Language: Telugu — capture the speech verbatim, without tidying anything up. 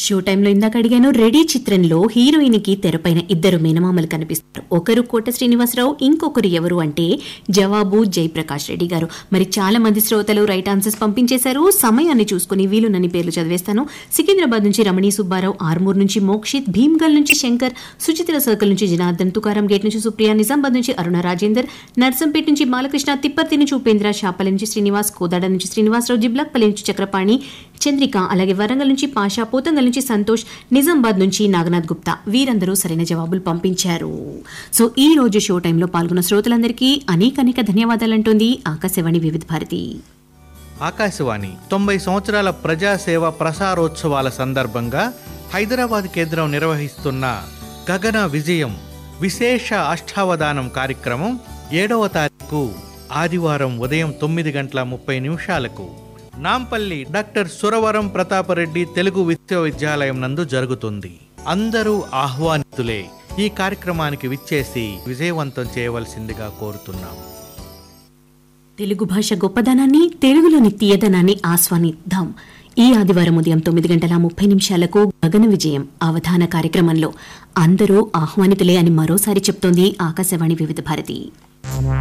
షో టైంలో ఇందాక అడిగాను, రెడీ చిత్రంలో హీరోయిన్ కి తెరపైన ఇద్దరు మేనమామలు కనిపిస్తారు. ఒకరు కోట శ్రీనివాసరావు, ఇంకొకరు ఎవరు అంటే జవాబు జయప్రకాష్ రెడ్డి గారు. మరి చాలా మంది శ్రోతలు రైట్ ఆన్సర్స్ పంపించేశారు. సమయాన్ని చూసుకుని వీలునని పేర్లు చదివేస్తాను. సికింద్రాబాద్ నుంచి రమణీ సుబ్బారావు, ఆర్మూర్ నుంచి మోక్షిత్, భీమ్గల్ నుంచి శంకర్, సుచిత్ర సర్కిల్ నుంచి జనార్దన్, తుకారం గేట్ నుంచి సుప్రియ, నిజామాబాద్ నుంచి అరుణ రాజేందర్, నర్సంపేట నుంచి బాలకృష్ణ, తిప్పర్తి నుంచి ఉపేంద్ర, షాపల్లి నుంచి శ్రీనివాస్, కోదాడ నుంచి శ్రీనివాసరావు, జిబ్లాక్పల్లి నుంచి చక్రపాణి, చంద్రిక, అలాగే వరంగల్ నుంచి పాషా, పోతంగల్ నుంచి సంతోష్, నిజామాబాద్ నుంచి నాగనాథ్ గుప్తా వీరందరూ సరైన జవాబులు పంపించారు. సో ఈ రోజు షో టైంలో పాల్గొన్న శ్రోతలందరికీ అనేక అనేక ధన్యవాదాలంటోంది ఆకాశవాణి వివిధ భారతి. ఆకాశవాణి తొంభై సంవత్సరాల ప్రజాసేవ ప్రసారోత్సవాల సందర్భంగా హైదరాబాద్ కేంద్రం నిర్వహిస్తున్న గగన విజయం విశేష అష్టావధానం కార్యక్రమం ఏడవ తారీఖు ఆదివారం ఉదయం తొమ్మిది గంటల ముప్పై నిమిషాలకు నాంపల్లి డాక్టర్ సురవరం ప్రతాపరెడ్డి తెలుగు విశ్వవిద్యాలయం నందు జరుగుతుంది. అందరూ ఆహ్వానితులే. ఈ కార్యక్రమానికి విచ్చేసి విజయవంతం చేయవలసిందిగా కోరుతున్నాం. తెలుగు భాష గొప్పదనాన్ని, తెలుగులోని తీయదనాన్ని ఆస్వాదిద్దాం. ఈ ఆదివారం ఉదయం తొమ్మిది గంటల ముప్పై నిమిషాలకు గగన విజయం అవధాన కార్యక్రమంలో అందరూ ఆహ్వానితులే అని మరోసారి చెప్తోంది ఆకాశవాణి వివిధ భారతి.